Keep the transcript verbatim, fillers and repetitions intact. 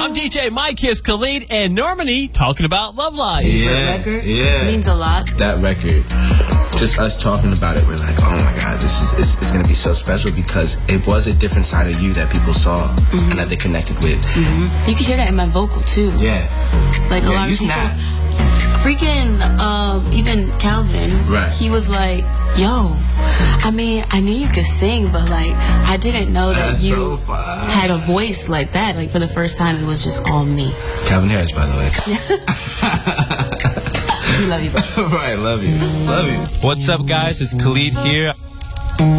I'm D J Mike, here's Khalid and Normani talking about Love Lies. Yeah, record yeah. means a lot. That record, just us talking about it, we're like, oh my God, this is it's, it's going to be so special because it was a different side of you that people saw mm-hmm. and that they connected with. Mm-hmm. You can hear that in my vocal too. Yeah. Like a yeah, lot you of people. snap. Freaking, um, even Calvin, right. he was like, yo, I mean, I knew you could sing, but like, I didn't know that That's you so had a voice like that. Like, for the first time, it was just all me. Calvin Harris, by the way. We love you, bro. Right, love you. Love you. What's up, guys? It's Khalid here.